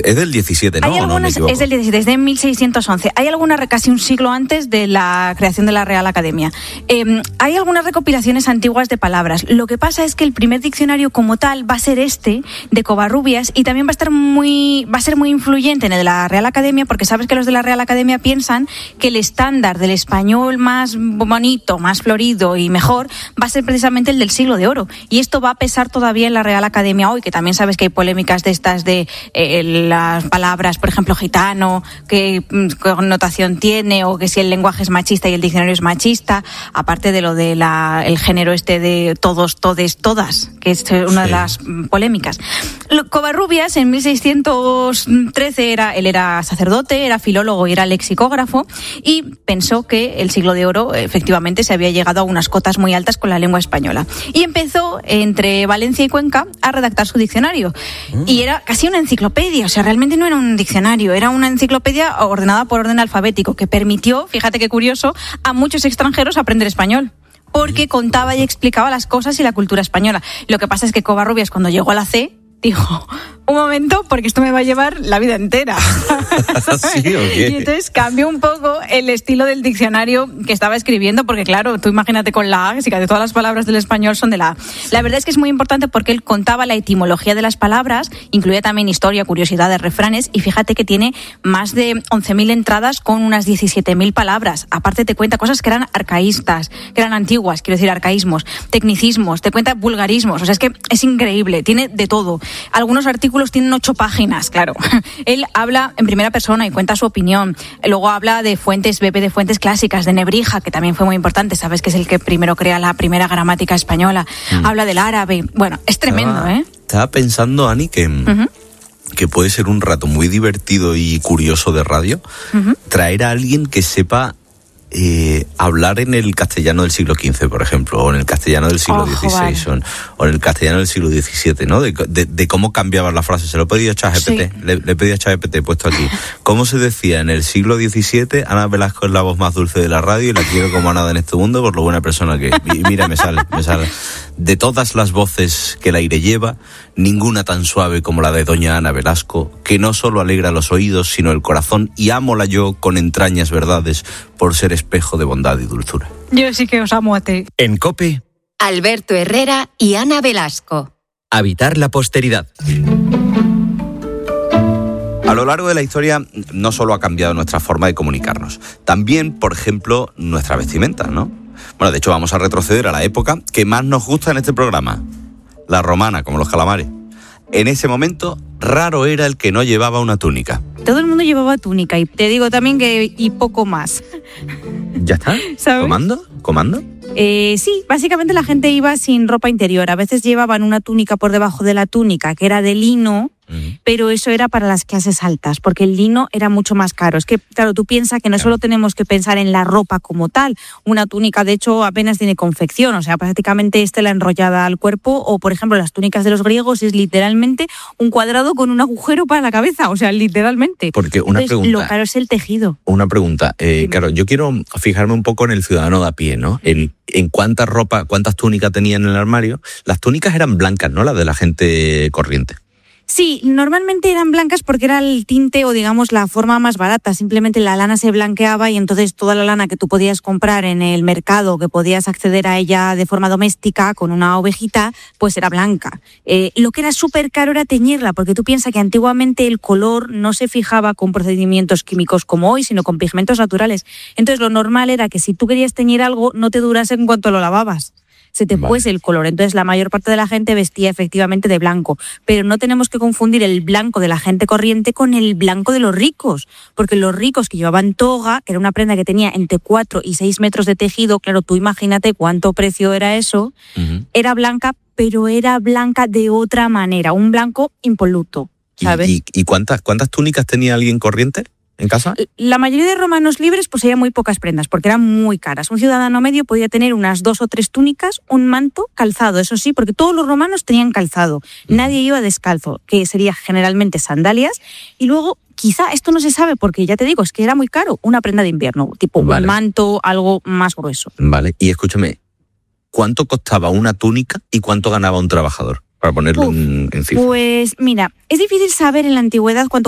Es del 17, ¿no? Hay algunas, ¿O no me equivoco? es del 17, es de 1611. Hay algunas casi un siglo antes de la creación de la Real Academia. Hay algunas recopilaciones antiguas de palabras. Lo que pasa es que el primer diccionario como tal va a ser de Covarrubias, y también va a ser muy influyente en el de la Real Academia, porque sabes que los de la Real Academia piensan que el estándar del español más bonito, más florido y mejor va a ser precisamente el del siglo de oro. Y esto va a pesar todavía en la Real Academia hoy, que también sabes que hay polémicas de estas de las palabras, por ejemplo, gitano, qué connotación tiene, o que si el lenguaje es machista y el diccionario es machista, aparte de lo de el género de todos, todes, todas, que es una de las polémicas. Covarrubias en 1613 él era sacerdote, era filólogo y era lexicógrafo, y pensó que el siglo de oro efectivamente se había llegado a unas cotas muy altas con la lengua española. Y empezó entre Valencia y Cuenca a redactar su diccionario. Y era casi una enciclopedia, o sea, realmente no era un diccionario, era una enciclopedia ordenada por orden alfabético, que permitió, fíjate qué curioso, a muchos extranjeros aprender español, porque contaba y explicaba las cosas y la cultura española. Lo que pasa es que Covarrubias, cuando llegó a la C, dijo: un momento, porque esto me va a llevar la vida entera. ¿Sí, o qué? Y entonces cambió un poco el estilo del diccionario que estaba escribiendo, porque claro, tú imagínate con la A, que casi todas las palabras del español son de la A. La verdad es que es muy importante porque él contaba la etimología de las palabras, incluía también historia, curiosidades, refranes, y fíjate que tiene más de 11.000 entradas con unas 17.000 palabras. Aparte te cuenta cosas que eran arcaístas, que eran antiguas, quiero decir arcaísmos, tecnicismos, te cuenta vulgarismos, o sea, es que es increíble, tiene de todo. Algunos artículos tienen 8 páginas, claro. Él habla en primera persona y cuenta su opinión. Luego habla de fuentes, bebe de fuentes clásicas, de Nebrija, que también fue muy importante, sabes que es el que primero crea la primera gramática española. Habla del árabe. Bueno, es tremendo, Estaba pensando, Ani, que puede ser un rato muy divertido y curioso de radio, traer a alguien que sepa hablar en el castellano del siglo XV, por ejemplo, o en el castellano del siglo XVI, vale, o en el castellano del siglo XVII, ¿no? De cómo cambiaban las frases. Se lo he pedido a ChatGPT, sí. Le he pedido a ChatGPT, he puesto aquí. ¿Cómo se decía en el siglo XVII? Ana Velasco es la voz más dulce de la radio y la quiero como a nada en este mundo por lo buena persona que es. Y mira, me sale. De todas las voces que el aire lleva, ninguna tan suave como la de doña Ana Velasco, que no solo alegra los oídos, sino el corazón, y ámola yo con entrañas verdades, por ser espejo de bondad y dulzura. Yo sí que os amo a ti. En COPE, Alberto Herrera y Ana Velasco. Habitar la posteridad. A lo largo de la historia no solo ha cambiado nuestra forma de comunicarnos, también, por ejemplo, nuestra vestimenta, ¿no? Bueno, de hecho vamos a retroceder a la época que más nos gusta en este programa, la romana, como los calamares. En ese momento, raro era el que no llevaba una túnica. Todo el mundo llevaba túnica, y te digo también que y poco más. ¿Ya está? ¿Sabes? ¿Comando? Sí, básicamente la gente iba sin ropa interior. A veces llevaban una túnica por debajo de la túnica, que era de lino, pero eso era para las clases altas, porque el lino era mucho más caro. Es que, claro, tú piensas que no solo tenemos que pensar en la ropa como tal. Una túnica, de hecho, apenas tiene confección, o sea, prácticamente es tela enrollada al cuerpo, o, por ejemplo, las túnicas de los griegos es literalmente un cuadrado con un agujero para la cabeza, o sea, literalmente. Porque Entonces, lo caro es el tejido. Una pregunta, claro, yo quiero fijarme un poco en el ciudadano de a pie, ¿no? En cuántas túnicas tenía en el armario. Las túnicas eran blancas, ¿no? Las de la gente corriente. Sí, normalmente eran blancas porque era el tinte o digamos la forma más barata. Simplemente la lana se blanqueaba y entonces toda la lana que tú podías comprar en el mercado, que podías acceder a ella de forma doméstica con una ovejita, pues era blanca. Lo que era súper caro era teñirla, porque tú piensas que antiguamente el color no se fijaba con procedimientos químicos como hoy, sino con pigmentos naturales. Entonces lo normal era que si tú querías teñir algo no te durase en cuanto lo lavabas. Se te fuese el color. Entonces la mayor parte de la gente vestía efectivamente de blanco, pero no tenemos que confundir el blanco de la gente corriente con el blanco de los ricos, porque los ricos que llevaban toga, que era una prenda que tenía entre 4 y 6 metros de tejido, claro, tú imagínate cuánto precio era eso, era blanca, pero era blanca de otra manera, un blanco impoluto, ¿sabes? ¿Y cuántas túnicas tenía alguien corriente en casa? La mayoría de romanos libres poseían muy pocas prendas porque eran muy caras. Un ciudadano medio podía tener unas 2 o 3 túnicas, un manto, calzado, eso sí, porque todos los romanos tenían calzado. Nadie iba descalzo, que sería generalmente sandalias, y luego quizá esto no se sabe porque ya te digo, es que era muy caro, una prenda de invierno, tipo un manto, algo más grueso. Vale, y escúchame, ¿cuánto costaba una túnica y cuánto ganaba un trabajador? Para ponerlo en cifras. Pues mira, es difícil saber en la antigüedad cuánto